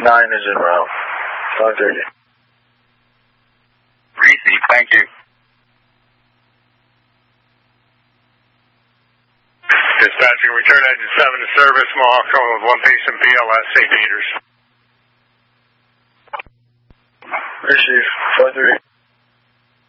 9 is en route. 530. Receive, thank you. Dispatching, return engine 7 to service, Mohawk calling with 1 piece in BLS, St. Peters. Receive, 530.